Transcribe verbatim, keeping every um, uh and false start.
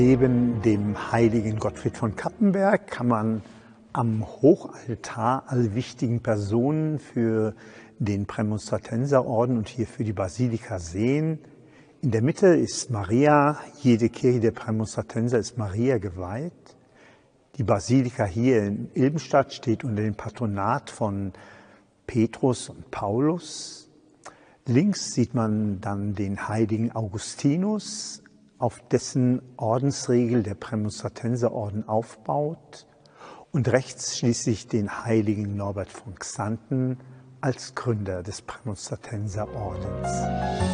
Neben dem heiligen Gottfried von Cappenberg kann man am Hochaltar alle wichtigen Personen für den Prämonstratenserorden und hier für die Basilika sehen. In der Mitte ist Maria, jede Kirche der Prämonstratenser ist Maria geweiht. Die Basilika hier in Ilbenstadt steht unter dem Patronat von Petrus und Paulus. Links sieht man dann den heiligen Augustinus, auf dessen Ordensregel der Prämonstratenserorden aufbaut, und rechts schließlich den heiligen Norbert von Xanten als Gründer des Prämonstratenserordens.